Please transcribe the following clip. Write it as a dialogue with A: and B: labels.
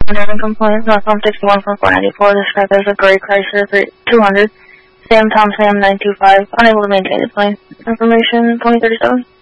A: Driving complaint, Northbound 61 from 494, described as a gray Chrysler 200, Sam Tom Sam 925, unable to maintain its lane. Information 2037.